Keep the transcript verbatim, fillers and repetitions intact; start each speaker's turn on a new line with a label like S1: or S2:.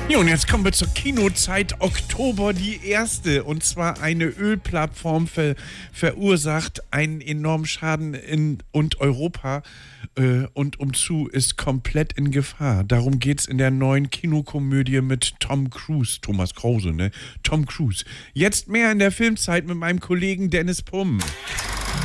S1: Ja, und jetzt kommen wir zur Kinozeit Oktober, die erste. Und zwar eine Ölplattform ver verursacht einen enormen Schaden in und Europa äh, und umzu ist komplett in Gefahr. Darum geht's in der neuen Kinokomödie mit Tom Cruise. Thomas Krause, ne? Tom Cruise. Jetzt mehr in der Filmzeit mit meinem Kollegen Dennis Pumm.